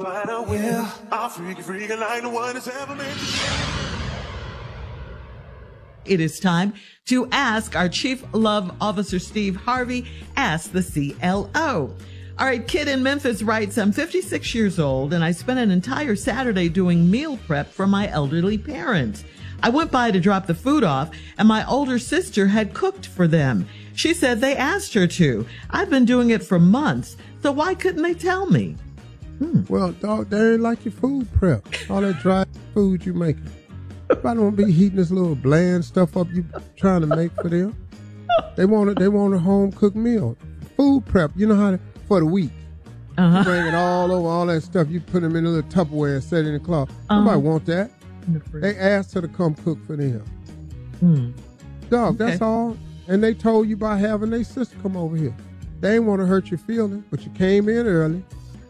but I will. I'll freak like no one has ever made. It is time to ask our Chief Love Officer, Steve Harvey, Ask the CLO. All right, Kid in Memphis writes, I'm 56 years old and I spent an entire Saturday doing meal prep for my elderly parents. I went by to drop the food off and my older sister had cooked for them. She said they asked her to. I've been doing it for months, so why couldn't they tell me? Well, dog, they ain't like your food prep. All that dry food you making. I don't want to be heating this little bland stuff up you trying to make for them. They want a home cooked meal. Food prep, you know how to, for the week. You bring it all over, all that stuff. You put them in a little Tupperware and set it in the closet. Nobody want that. They asked her to come cook for them. Dog, that's all. And they told you about having their sister come over here. They ain't want to hurt your feelings, but you came in early.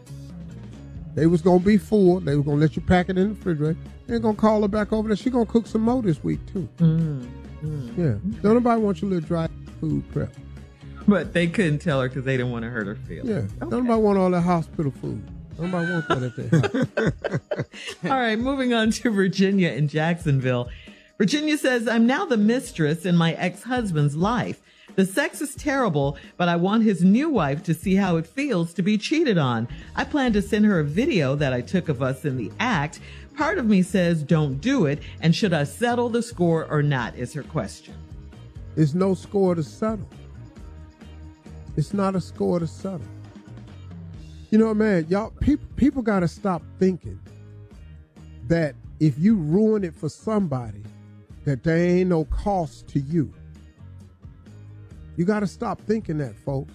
They was going to be full. They was going to let you pack it in the refrigerator. They're going to call her back over there. She going to cook some more this week, too. Yeah. Don't nobody want your little dry food prep. But they couldn't tell her because they didn't want to hurt her feelings. Yeah. Don't nobody want all that hospital food. Nobody wants that at their house. All right, moving on to Virginia in Jacksonville. Virginia says, I'm now the mistress in my ex-husband's life. The sex is terrible, but I want his new wife to see how it feels to be cheated on. I plan to send her a video that I took of us in the act. Part of me says don't do it, and should I settle the score or not is her question. There's no score to settle. It's not a score to settle. You know, man, y'all, people got to stop thinking that if you ruin it for somebody, that there ain't no cost to you. You got to stop thinking that, folks.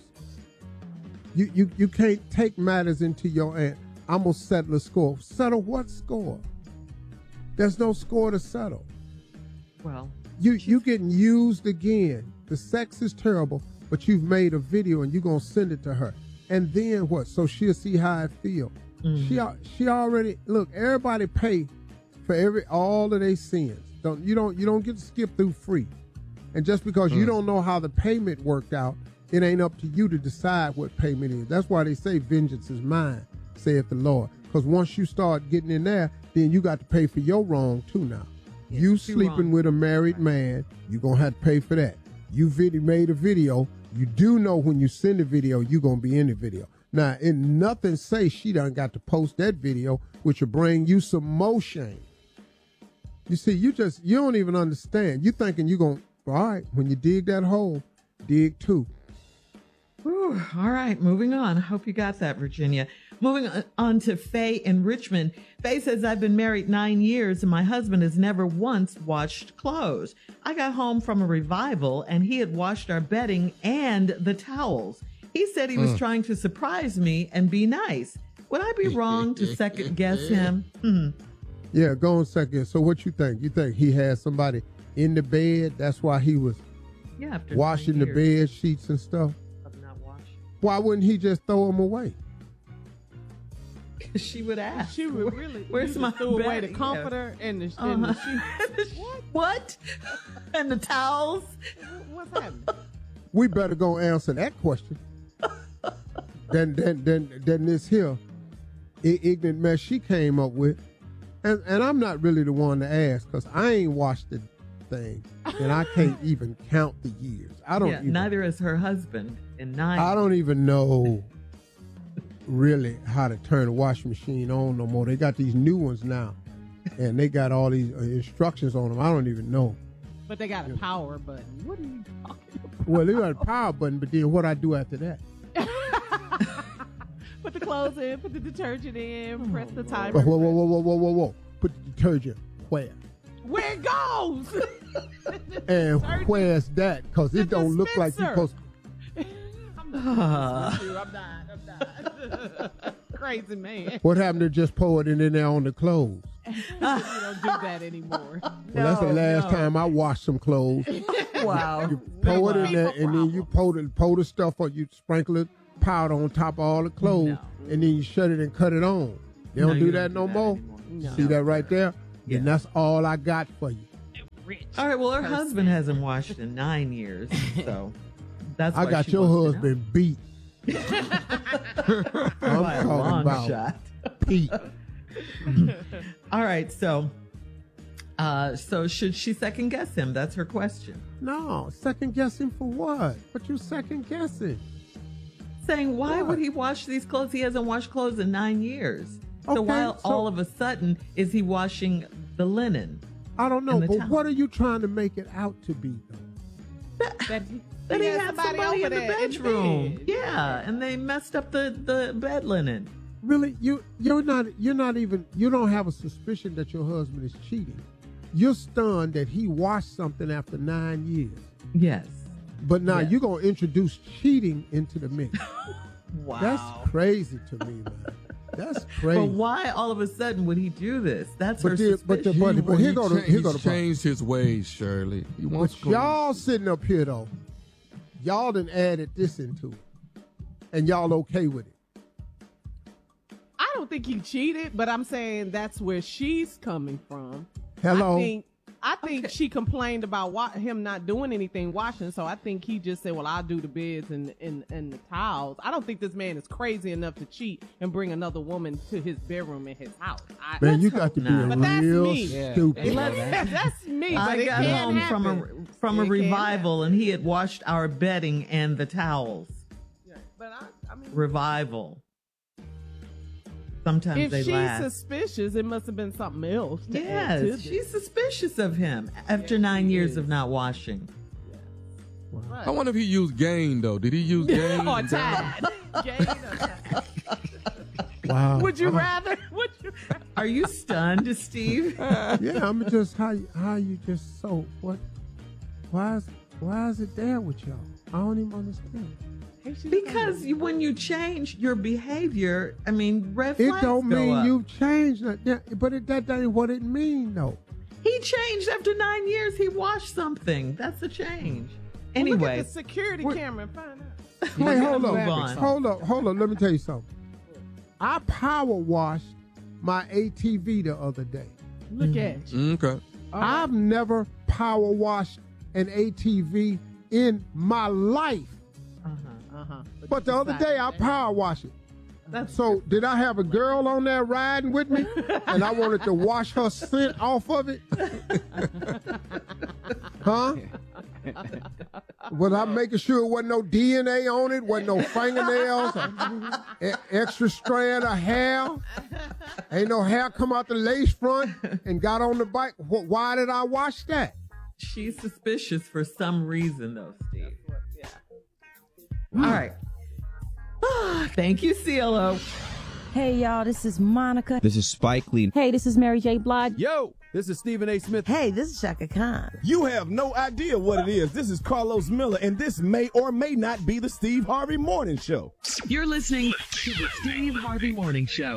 You can't take matters into your hand. I'm going to settle a score. Settle what score? There's no score to settle. Well, you getting used again. The sex is terrible, but you've made a video and you're going to send it to her. And then what? So she'll see how it feels. She already, look, everybody pay for all of their sins. You don't get to skip through free. And just because you don't know how the payment worked out, it ain't up to you to decide what payment is. That's why they say vengeance is mine, saith the Lord. Because once you start getting in there, then you got to pay for your wrong too now. Yes, you sleeping with a married man, you're going to have to pay for that. You made a video. You do know when you send a video, you're going to be in the video. Now, and nothing say she done got to post that video, which will bring you some more shame. You see, you don't even understand. You thinking you going, all right, when you dig that hole, dig two. Ooh, all right, moving on. I hope you got that, Virginia. Moving on to Faye in Richmond. Faye says, I've been married 9 years and my husband has never once washed clothes. I got home from a revival and he had washed our bedding and the towels. He said he was trying to surprise me and be nice. Would I be wrong to second guess him? Yeah, go on second. So what you think? You think he had somebody in the bed? That's why he was washing the bed sheets and stuff? Of not washing. Why wouldn't he just throw them away? Because she would ask. She would really. Where's my threw away the bedding? comforter and the sheets. What? And the towels? What's happening? We better go answer that question. than this here ignorant mess she came up with. And I'm not really the one to ask because I ain't washed the thing and I can't even count the years. I don't. Even, neither is her husband. In 9. I don't even know really how to turn a washing machine on no more. They got these new ones now, and they got all these instructions on them. I don't even know. But they got a power button. What are you talking about? Well, they got a power button, but then what I do after that? Put the clothes in, put the detergent in, press the timer. Whoa. Put the detergent where? Where it goes! And where's that? Because it don't look like you're supposed to. I'm not. Crazy man. What happened to just pour it in there on the clothes? You don't do that anymore. Well, that's the last time I washed some clothes. Wow. You pour it in there, and then you pour the stuff, or you sprinkle it powder on top of all the clothes, and then you shut it and cut it on. They don't do that no more. No. See that right there? Yeah. And that's all I got for you. All right, well, her husband hasn't washed in 9 years, so that's why I got she your wants to husband beat. I'm by a talking long about shot. Pete. All right, so should she second guess him? That's her question. No, second guessing for what? What you second guessing? Saying, why What? would he wash these clothes? He hasn't washed clothes in 9 years. Okay, So why so- all of a sudden is he washing the linen? I don't know, And the but towel. what are you trying to make it out to be, though? That he had had somebody in the bedroom. Yeah, and they messed up the bed linen. Really, you don't have a suspicion that your husband is cheating. You're stunned that he washed something after 9 years. Yes. But now Yes. you're gonna introduce cheating into the mix. Wow. That's crazy to me, man. That's crazy. But why all of a sudden would he do this? That's But her the- but the- suspicion. but here go the He's part. changed his ways, Shirley. He wants But y'all sitting up here though, y'all done added this into it, and y'all okay with it. I don't think he cheated, but I'm saying that's where she's coming from. Hello. I think she complained about him not doing anything washing, so I think he just said, well, I'll do the beds and the towels. I don't think this man is crazy enough to cheat and bring another woman to his bedroom in his house. Man, you got to be Nah. But that's real me. stupid. That's me, but I it got can't home happen. from a It can't revival, and he had washed our bedding and the towels. happen. But I mean, Revival. Sometimes if they she's last. suspicious, it must have been something else. To add to Yes, this. she's suspicious of him after 9 years of not washing. I wonder if he used Gain, though. Did he use Gain? Or Tide. Gain or Tide. Wow. Would you rather? Would you rather? Are you stunned, Steve? Yeah, I'm just how you just so what? Why is it there with y'all? I don't even understand. Because when you change your behavior, I mean, red It flags don't go mean up. you've changed, but that ain't what it mean though. He changed after 9 years. He washed something. That's a change. Look Anyway, at the security we're- camera and find out. Wait, hold Move on. on. Hold on. Let me tell you something. I power washed my ATV the other day. Look at you. Okay. I've never power washed an ATV in my life. But the other day I power washed it. So did I have a girl on there riding with me and I wanted to wash her scent off of it? Huh? Was I making sure it wasn't no DNA on it, wasn't no fingernails, extra strand of hair? Ain't no hair come out the lace front and got on the bike. Why did I wash that? she's suspicious for some reason, though, Steve. All right. Thank you, CeeLo. Hey y'all, this is Monica. This is Spike Lee. Hey, this is Mary J. Blige. Yo, this is Stephen A. Smith. Hey, this is Shaka Khan. You have no idea what it is. This is Carlos Miller, and this may or may not be the Steve Harvey Morning Show. You're listening to the Steve Harvey Morning Show.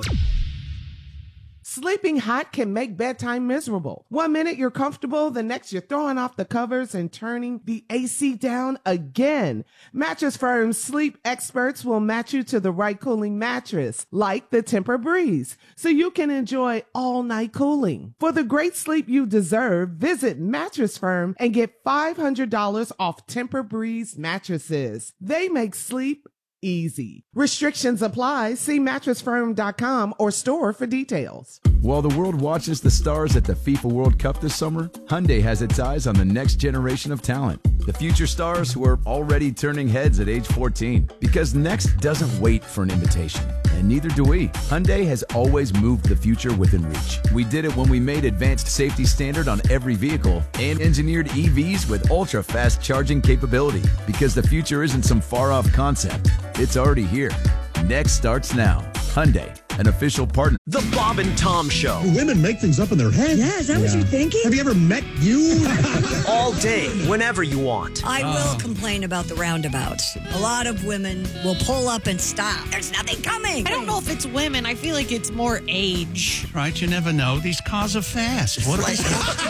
Sleeping hot can make bedtime miserable. 1 minute you're comfortable, the next you're throwing off the covers and turning the AC down again. Mattress Firm's sleep experts will match you to the right cooling mattress, like the Tempur-Breeze, so you can enjoy all-night cooling. For the great sleep you deserve, visit Mattress Firm and get $500 off Tempur-Breeze mattresses. They make sleep easy. Restrictions apply. See mattressfirm.com or store for details. While the world watches the stars at the FIFA World Cup this summer, Hyundai has its eyes on the next generation of talent. The future stars who are already turning heads at age 14. Because next doesn't wait for an invitation. And neither do we. Hyundai has always moved the future within reach. We did it when we made advanced safety standard on every vehicle and engineered EVs with ultra-fast charging capability. Because the future isn't some far-off concept. It's already here. Next starts now. Hyundai, an official partner. The Bob and Tom Show. Women make things up in their head. Yeah, is that what you're thinking? Have you ever met you? All day, whenever you want. I will complain about the roundabouts. A lot of women will pull up and stop. There's nothing coming. I don't know if it's women. I feel like it's more age. Right, you never know. These cars are fast. What they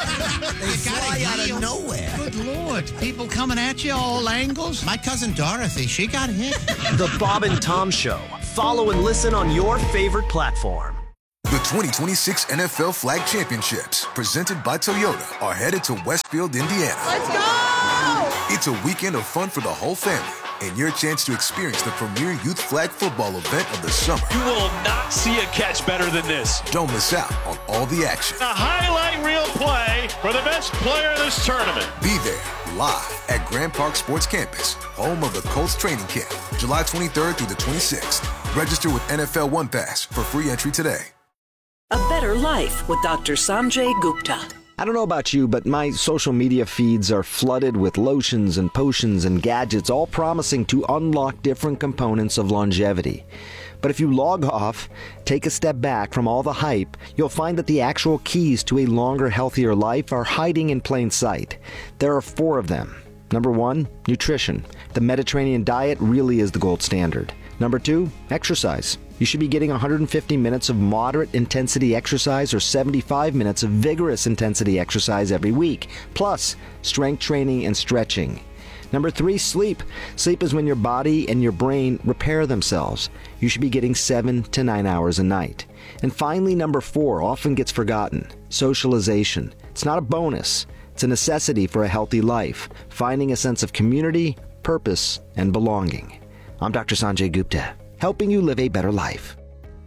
fly out of nowhere. Good Lord. People coming at you all angles. My cousin Dorothy, she got hit. The Bob and Tom Show. Follow and listen on your favorite platform. The 2026 NFL Flag Championships, presented by Toyota, are headed to Westfield, Indiana. Let's go! It's a weekend of fun for the whole family. and your chance to experience the premier youth flag football event of the summer. You will not see a catch better than this. Don't miss out on all the action. A highlight reel play for the best player in this tournament. Be there live at Grand Park Sports Campus, home of the Colts training camp, July 23rd through the 26th. Register with NFL One Pass for free entry today. A better life with Dr. Sanjay Gupta. I don't know about you, but my social media feeds are flooded with lotions and potions and gadgets, all promising to unlock different components of longevity. But if you log off, take a step back from all the hype, you'll find that the actual keys to a longer, healthier life are hiding in plain sight. There are 4 of them. Number 1, nutrition. The Mediterranean diet really is the gold standard. Number 2, exercise. You should be getting 150 minutes of moderate intensity exercise or 75 minutes of vigorous intensity exercise every week, plus strength training and stretching. Number 3, sleep. Sleep is when your body and your brain repair themselves. You should be getting 7 to 9 hours a night. And finally, number 4 often gets forgotten. Socialization. It's not a bonus. It's a necessity for a healthy life, finding a sense of community, purpose, and belonging. I'm Dr. Sanjay Gupta, helping you live a better life.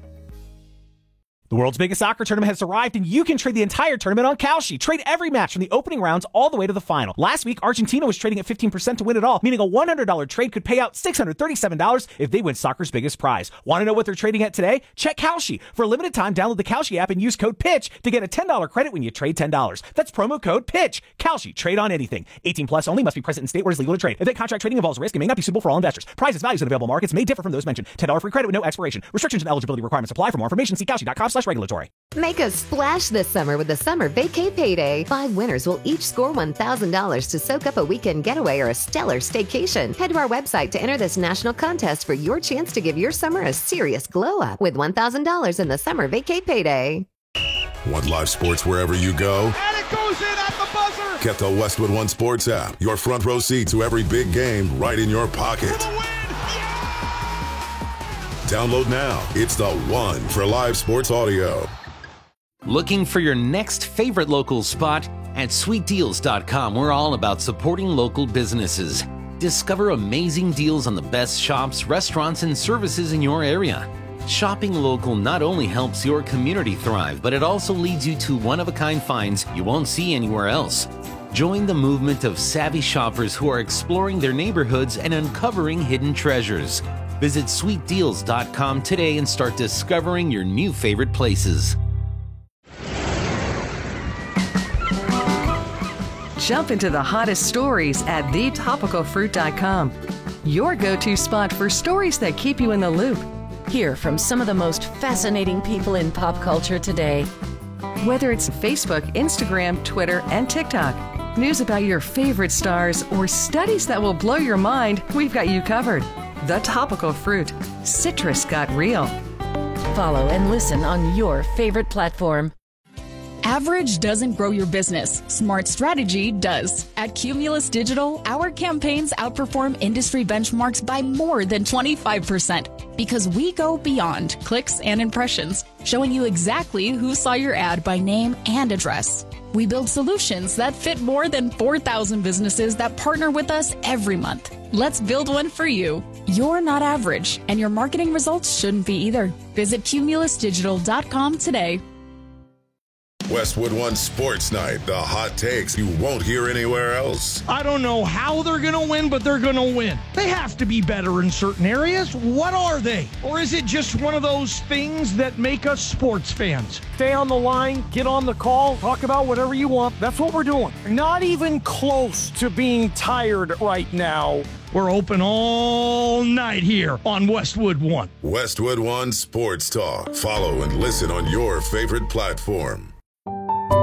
The world's biggest soccer tournament has arrived, and you can trade the entire tournament on Kalshi. Trade every match from the opening rounds all the way to the final. Last week, Argentina was trading at 15% to win it all, meaning a $100 trade could pay out $637 if they win soccer's biggest prize. Want to know what they're trading at today? Check Kalshi. For a limited time, download the Kalshi app and use code PITCH to get a $10 credit when you trade $10. That's promo code PITCH. Kalshi. Trade on anything. 18 plus only. Must be present in state where it's legal to trade. Event contract trading involves risk and may not be suitable for all investors. Prices, values, and available markets may differ from those mentioned. $10 free credit with no expiration. Restrictions and eligibility requirements apply. For more information, see Kalshi.com/regulatory. Make a splash this summer with the Summer Vacay Payday. 5 winners will each score $1,000 to soak up a weekend getaway or a stellar staycation. Head to our website to enter this national contest for your chance to give your summer a serious glow up with $1,000 in the Summer Vacay Payday. Want live sports wherever you go? And it goes in at the buzzer! Get the Westwood One Sports app. Your front row seat to every big game right in your pocket. Download now. It's the one for live sports audio. Looking for your next favorite local spot? At sweetdeals.com, we're all about supporting local businesses. Discover amazing deals on the best shops, restaurants, and services in your area. Shopping local not only helps your community thrive, but it also leads you to one-of-a-kind finds you won't see anywhere else. Join the movement of savvy shoppers who are exploring their neighborhoods and uncovering hidden treasures. Visit sweetdeals.com today and start discovering your new favorite places. Jump into the hottest stories at thetopicalfruit.com. Your go-to spot for stories that keep you in the loop. Hear from some of the most fascinating people in pop culture today. Whether it's Facebook, Instagram, Twitter, and TikTok, news about your favorite stars, or studies that will blow your mind, we've got you covered. The Topical Fruit. Citrus got real. Follow and listen on your favorite platform. Average doesn't grow your business. Smart strategy does. At Cumulus Digital, our campaigns outperform industry benchmarks by more than 25% because we go beyond clicks and impressions, showing you exactly who saw your ad by name and address. We build solutions that fit more than 4,000 businesses that partner with us every month. Let's build one for you. You're not average, and your marketing results shouldn't be either. Visit cumulusdigital.com today. Westwood One Sports Night, the hot takes you won't hear anywhere else. I don't know how they're going to win, but they're going to win. They have to be better in certain areas. What are they? Or is it just one of those things that make us sports fans? Stay on the line, get on the call, talk about whatever you want. That's what we're doing. Not even close to being tired right now. We're open all night here on Westwood One. Westwood One Sports Talk. Follow and listen on your favorite platform.